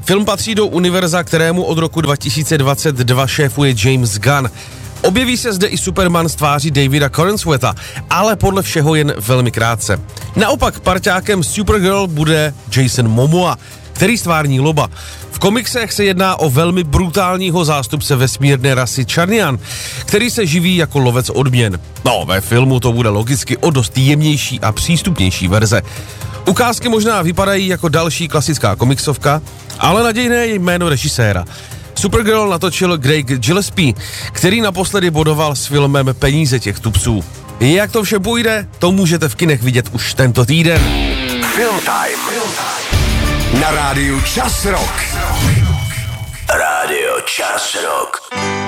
Film patří do univerza, kterému od roku 2022 šéfuje James Gunn. Objeví se zde i Superman z tváří Davida Corenswetha, ale podle všeho jen velmi krátce. Naopak parťákem Supergirl bude Jason Momoa, který stvární Loba. V komiksech se jedná o velmi brutálního zástupce vesmírné rasy Čarnian, který se živí jako lovec odměn. No, ve filmu to bude logicky o dost jemnější a přístupnější verze. Ukázky možná vypadají jako další klasická komiksovka, ale nadějné je jméno režiséra. Supergirl natočil Craig Gillespie, který naposledy bodoval s filmem Peníze těchto psů. Jak to vše půjde, to můžete v kinech vidět už tento týden. Film Time na rádiu Čas Rock. Rádio Čas Rock.